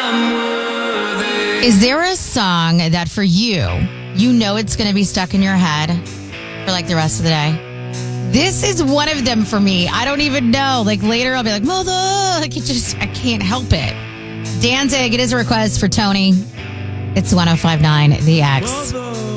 Is there a song that for you know it's going to be stuck in your head for like the rest of the day? This is one of them for me. I don't even know. Like later I'll be like, mother, like I can't help it. Danzig, it is a request for Tony. It's 105.9 The X.